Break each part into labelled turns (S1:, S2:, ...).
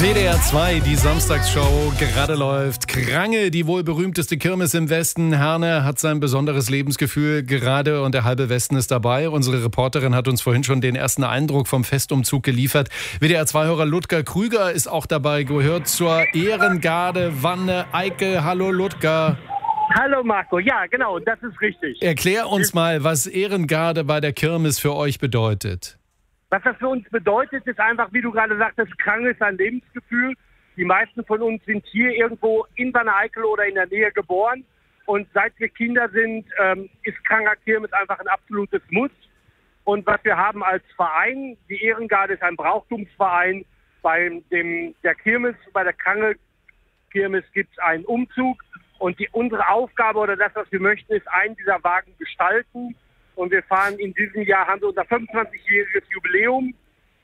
S1: WDR 2, die Samstagsshow, gerade läuft. Krange, die wohl berühmteste Kirmes im Westen. Herne hat sein besonderes Lebensgefühl gerade und der halbe Westen ist dabei. Unsere Reporterin hat uns vorhin schon den ersten Eindruck vom Festumzug geliefert. WDR 2-Hörer Ludger Krüger ist auch dabei, gehört zur Ehrengarde Wanne Eickel. Hallo Ludger.
S2: Hallo Marco, ja genau, das ist richtig.
S1: Erklär uns mal, was Ehrengarde bei der Kirmes für euch bedeutet.
S2: Was das für uns bedeutet, ist einfach, wie du gerade sagtest, Krange ist ein Lebensgefühl. Die meisten von uns sind hier irgendwo in Wanne Eickel oder in der Nähe geboren. Und seit wir Kinder sind, ist Kranger Kirmes einfach ein absolutes Muss. Und was wir haben als Verein, die Ehrengarde ist ein Brauchtumsverein. Bei der Kirmes, bei der Krange Kirmes gibt es einen Umzug. Und unsere Aufgabe oder das, was wir möchten, ist einen dieser Wagen gestalten. Und wir fahren in diesem Jahr, haben wir unser 25-jähriges Jubiläum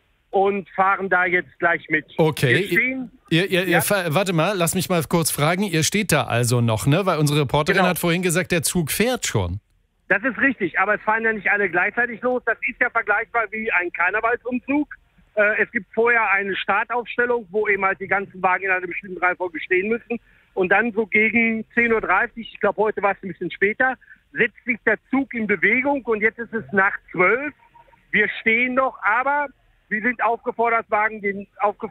S2: und fahren da jetzt gleich mit.
S1: Okay. Warte mal, lass mich mal kurz fragen. Ihr steht da also noch, ne? Weil unsere Reporterin hat vorhin gesagt, der Zug fährt schon.
S2: Das ist richtig, aber es fahren ja nicht alle gleichzeitig los. Das ist ja vergleichbar wie ein Karnevalsumzug. Es gibt vorher eine Startaufstellung, wo eben halt die ganzen Wagen in einer bestimmten Reihenfolge stehen müssen. Und dann so gegen 10.30 Uhr, ich glaube heute war es ein bisschen später, setzt sich der Zug in Bewegung und jetzt ist es nach 12. Wir stehen noch, aber wir sind aufgefordert worden, den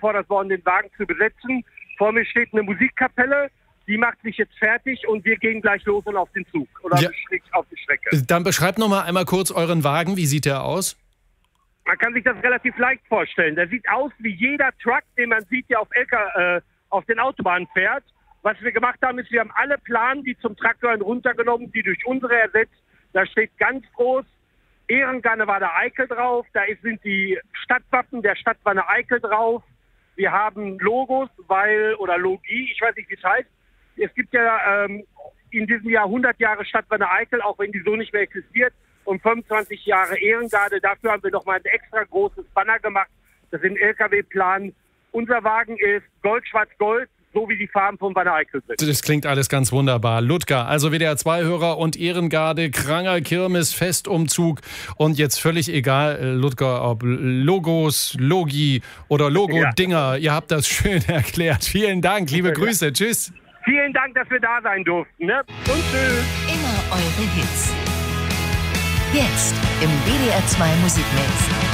S2: Wagen zu besetzen. Vor mir steht eine Musikkapelle, die macht sich jetzt fertig und wir gehen gleich los und auf den Zug oder auf die Strecke.
S1: Dann beschreibt noch mal einmal kurz euren Wagen, wie sieht der aus?
S2: Man kann sich das relativ leicht vorstellen. Der sieht aus wie jeder Truck, den man sieht, der auf den Autobahnen fährt. Was wir gemacht haben, ist, wir haben alle Planen, die zum Traktor runtergenommen, die durch unsere ersetzt. Da steht ganz groß Ehrengarde Wanne Eickel drauf. Da sind die Stadtwappen der Stadt Wanne Eickel drauf. Wir haben Logos, oder Logie, ich weiß nicht, wie es heißt. Es gibt ja in diesem Jahr 100 Jahre Stadt Wanne Eickel, auch wenn die so nicht mehr existiert. Und 25 Jahre Ehrengarde. Dafür haben wir nochmal ein extra großes Banner gemacht. Das sind LKW-Plan. Unser Wagen ist Gold-Schwarz-Gold. So wie die Farben von Wanne Eickel sind.
S1: Das klingt alles ganz wunderbar. Ludger, also WDR 2-Hörer und Ehrengarde, Kranger Kirmes, Festumzug und jetzt völlig egal, Ludger, ob Logos, Logi oder Logo-Dinger. Ihr habt das schön erklärt. Vielen Dank, liebe Grüße. Tschüss.
S2: Vielen Dank, dass wir da sein durften. Ne? Und tschüss.
S3: Immer eure Hits. Jetzt im WDR 2 Musikmix.